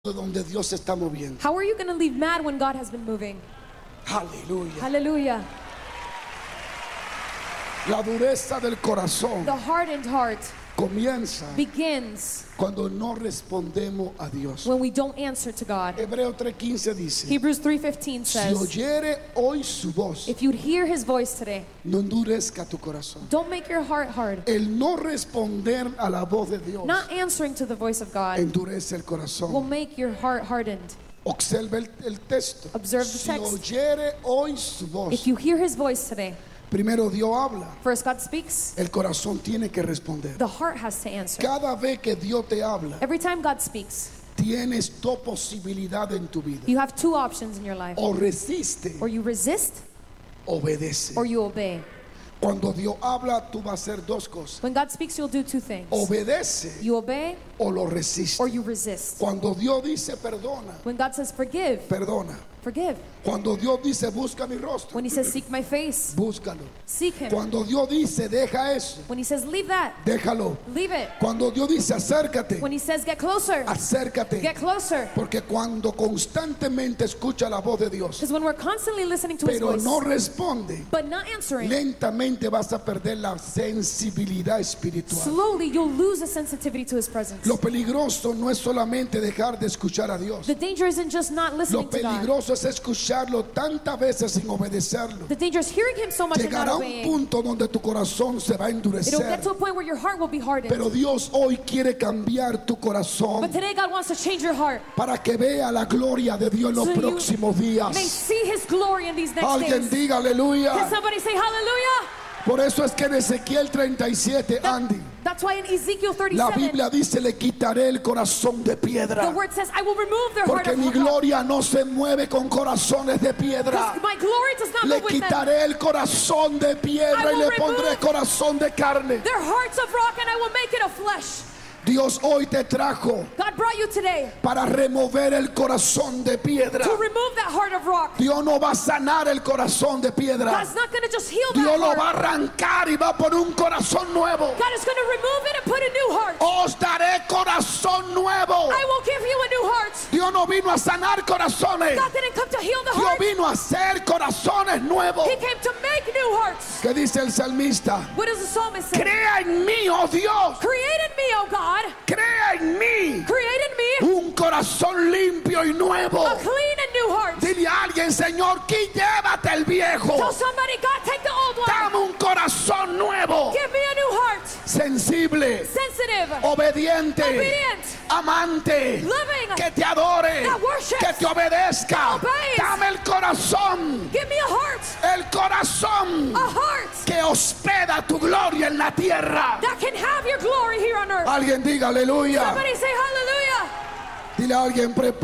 de donde Dios se está moviendo. How are you going to leave mad when God has been moving? Aleluya. Hallelujah. La dureza del corazón The hardened heart comienza begins cuando no respondemos a Dios. when we don't answer to God. Hebreo 3:15 dice: Hebrews 3:15 si says, oyere hoy su voz, if you'd hear his voice today, no endurezca tu corazón. don't make your heart hard. El no responder a la voz de Dios Not answering to the voice of God endurece el will corazón. make your heart hardened. Observa el texto. Observe the Si text. oyere hoy su voz, If you hear his voice today, primero Dios habla, first God speaks, el corazón tiene que responder. the heart has to answer. Cada vez que Dios te habla, Every time God speaks, tienes dos posibilidades en tu vida. you have two options in your life. O resiste, Or you resist obedece. or you obey. Cuando Dios habla, tú vas a hacer dos cosas: When God speaks, you'll do two things. obedece You obey o lo resiste. or you resist. Cuando Dios dice perdona, When God says forgive, perdona. forgive. Cuando Dios dice busca mi rostro, When he says seek my face, búscalo. seek him. Cuando Dios dice deja eso, When he says leave that, déjalo. leave it. Cuando Dios dice acércate, When he says get closer, acércate. get closer. Porque cuando constantemente escucha la voz de Dios, Because when we're constantly listening to his pero voice, no responde, but not answering, lentamente vas a perder la sensibilidad espiritual. slowly you'll lose a sensitivity to his presence. Lo peligroso no es solamente dejar de escuchar a Dios. The danger isn't just not Lo listening to God. peligroso es escucharlo tantas veces sin obedecerlo. The danger is hearing him so much and not Llegará un obeying. punto donde tu corazón se va a It'll get endurecer. to a point where your heart will be hardened. Pero Dios hoy quiere cambiar tu But corazón today God wants to change your heart. para que vea la gloria de Dios en los So you próximos días. may see his glory in these next Alguien days. diga Can aleluya. somebody say hallelujah? Por eso es que en Ezequiel 37, Andy, That's why in Ezekiel la 37, Biblia dice: le quitaré el corazón de the piedra. word says, I will remove their heart Porque of mi rock. gloria no se mueve con corazones de piedra. Because my glory does not Le move with them. quitaré el corazón de piedra I y will le pondré remove corazón de carne. Their hearts of rock and I will make it of flesh. Dios hoy te trajo God brought you today para remover el corazón de piedra. to remove that heart of rock. Dios no va a sanar el corazón de piedra. God's not going to just heal Dios that lo va a heart. arrancar y va a poner un corazón nuevo. God is going to remove it and put a new heart. Os daré corazón nuevo. I will give you a new heart. Dios no vino a sanar corazones. God didn't come to heal the Dios heart. vino a hacer corazones nuevos. He came to make new hearts. ¿Qué dice el salmista? What does the psalmist say? Crea en mí, oh Dios. Create in me, O God. Crea en mí Create in me un corazón limpio y nuevo. a clean and new heart. Dile a alguien: Señor, que llévate el viejo. Tell somebody, God, take the old one. Dame un corazón nuevo. Give me a new heart. Sensible, Sensitive. obediente, Obedient. amante, Loving. que te adore, That worships. que te obedezca. That obeys. Dame el corazón, Give me a heart. el corazón A heart que hospeda tu gloria en la tierra. that can have your glory here on earth. Alguien diga aleluya. Somebody say hallelujah. Dile a alguien: prepara.